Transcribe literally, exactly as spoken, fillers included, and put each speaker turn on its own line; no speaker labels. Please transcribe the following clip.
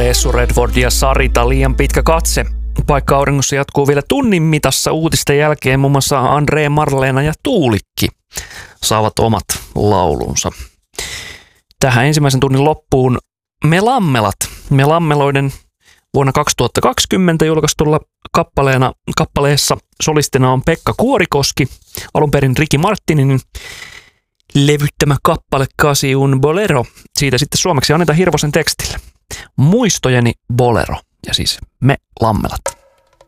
Essu Redford ja Sarita liian pitkä katse. Paikka auringossa jatkuu vielä tunnin mitassa uutisten jälkeen. Muun muassa Andre, Marleena ja Tuulikki saavat omat laulunsa. Tähän ensimmäisen tunnin loppuun Me Lammelat. Me Lammeloiden vuonna kaksituhattakaksikymmentä julkaistulla kappaleena, kappaleessa solistina on Pekka Kuorikoski, alun perin Ricky Martinin levyttämä kappale Casi un bolero. Siitä sitten suomeksi Anita Hirvosen tekstille. Muistojeni bolero ja siis Me Lammelat.